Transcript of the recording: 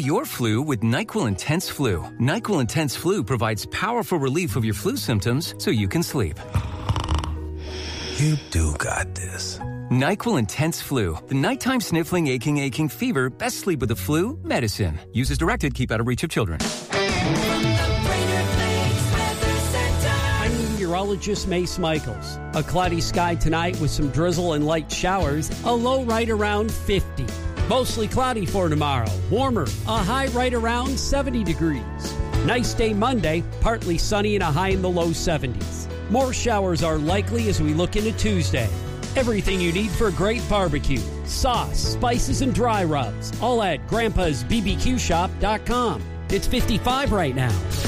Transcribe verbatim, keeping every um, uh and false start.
your flu with NyQuil Intense Flu. NyQuil Intense Flu provides powerful relief of your flu symptoms so you can sleep. You do got this. NyQuil Intense Flu. The nighttime sniffling, aching, aching fever. Best sleep with the flu. Medicine. Use as directed. Keep out of reach of children. I'm meteorologist Mace Michaels. A cloudy sky tonight with some drizzle and light showers. A low right around fifty. Mostly cloudy for tomorrow. Warmer. A high right around seventy degrees. Nice day Monday. Partly sunny and a high in the low seventies. More showers are likely as we look into Tuesday. Everything you need for a great barbecue. Sauce, spices, and dry rubs. All at grandpas b b q shop dot com. It's fifty-five right now.